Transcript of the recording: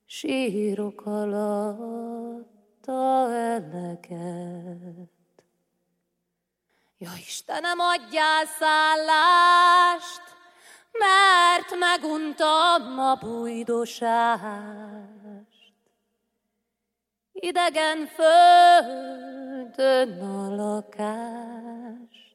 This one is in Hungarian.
sírok alatta eleget. Ja, Istenem, adjál szállást, mert meguntam a bújdosást. Idegen földön a lakás,